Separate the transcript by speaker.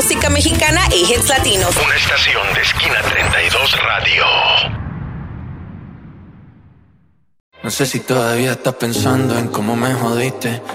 Speaker 1: música mexicana y hits latinos.
Speaker 2: Una estación de Esquina 32 Radio.
Speaker 3: No sé si todavía estás pensando en cómo me jodiste.